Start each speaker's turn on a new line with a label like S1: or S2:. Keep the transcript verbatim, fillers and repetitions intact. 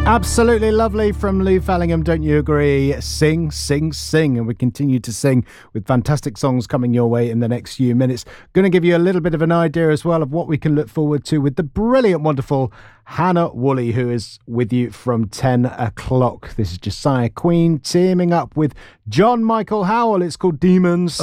S1: Absolutely lovely from Lou Fellingham, don't you agree? Sing, sing, sing. And we continue to sing with fantastic songs coming your way in the next few minutes. Going to give you a little bit of an idea as well of what we can look forward to with the brilliant, wonderful Hannah Woolley, who is with you from ten o'clock. This is Josiah Queen teaming up with John Michael Howell. It's called Demons.